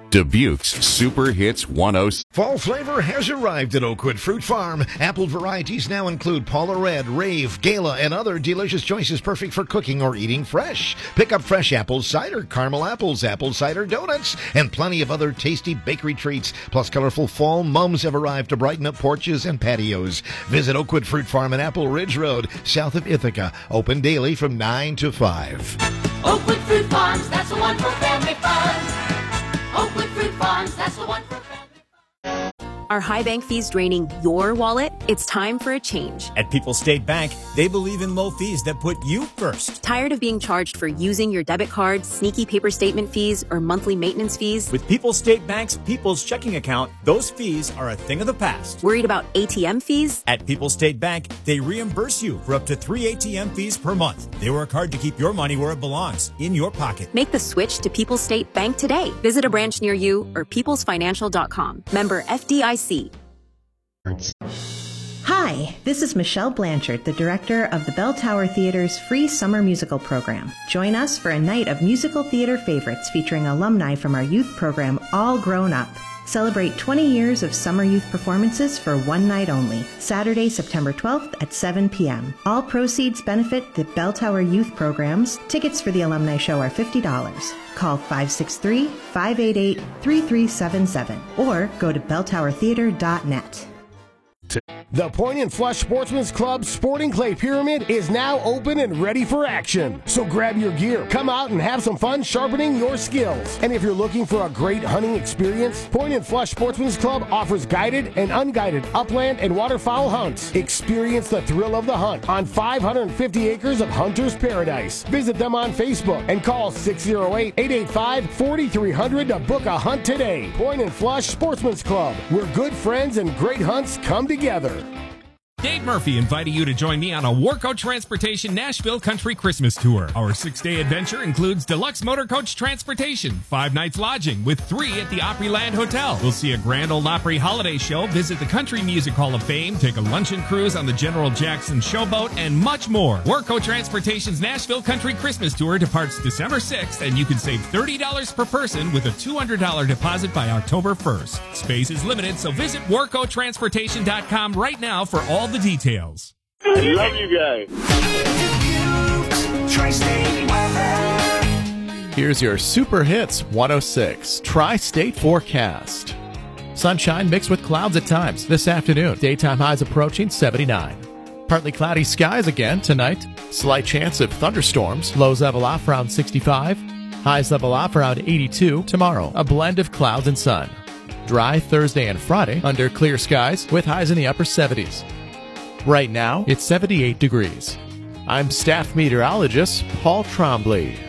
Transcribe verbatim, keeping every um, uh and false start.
Dubuque's Super Hits one oh six. Fall flavor has arrived at Oakwood Fruit Farm. Apple varieties now include Paula Red, Rave, Gala, and other delicious choices perfect for cooking or eating fresh. Pick up fresh apple cider, caramel apples, apple cider donuts, and plenty of other tasty bakery treats. Plus, colorful fall mums have arrived to brighten up porches and patios. Visit Oakwood Fruit Farm on Apple Ridge Road, south of Ithaca. Open daily from nine to five. Oakwood Fruit Farms, that's the one for family fun. Oakwood Fruit Farms, that's the one for family. Are high bank fees draining your wallet? It's time for a change. At People's State Bank, they believe in low fees that put you first. Tired of being charged for using your debit card, sneaky paper statement fees, or monthly maintenance fees? With People's State Bank's People's Checking Account, those fees are a thing of the past. Worried about A T M fees? At People's State Bank, they reimburse you for up to three A T M fees per month. They work hard to keep your money where it belongs, in your pocket. Make the switch to People's State Bank today. Visit a branch near you or peoples financial dot com. Member F D I C. Hi, this is Michelle Blanchard, the director of the Bell Tower Theater's free summer musical program. Join us for a night of musical theater favorites featuring alumni from our youth program, All Grown Up. Celebrate twenty years of summer youth performances for one night only, Saturday, September twelfth at seven p.m. All proceeds benefit the Bell Tower Youth Programs. Tickets for the alumni show are fifty dollars. Call five six three, five eight eight, three three seven seven or go to bell tower theater dot net. The Point and Flush Sportsman's Club Sporting Clay Pyramid is now open and ready for action. So grab your gear, come out and have some fun sharpening your skills. And if you're looking for a great hunting experience, Point and Flush Sportsman's Club offers guided and unguided upland and waterfowl hunts. Experience the thrill of the hunt on five hundred fifty acres of hunter's paradise. Visit them on Facebook and call six oh eight, eight eight five, four three zero zero to book a hunt today. Point and Flush Sportsman's Club, where good friends and great hunts come together. Dave Murphy inviting you to join me on a Warco Transportation Nashville Country Christmas Tour. Our six-day adventure includes deluxe motor coach transportation, five nights lodging with three at the Opryland Hotel. We'll see a Grand Ole Opry holiday show, visit the Country Music Hall of Fame, take a luncheon cruise on the General Jackson Showboat, and much more. Warco Transportation's Nashville Country Christmas Tour departs December sixth, and you can save thirty dollars per person with a two hundred dollars deposit by October first. Space is limited, so visit warco transportation dot com right now for all the details. I love you guys. Here's your Super Hits one oh six Tri-State forecast. Sunshine mixed with clouds at times this afternoon. Daytime highs approaching seventy-nine. Partly cloudy skies again tonight. Slight chance of thunderstorms. Lows level off around sixty-five. Highs level off around eighty-two. Tomorrow, a blend of clouds and sun. Dry Thursday and Friday under clear skies with highs in the upper seventies. Right now, it's seventy-eight degrees. I'm staff meteorologist Paul Trombley.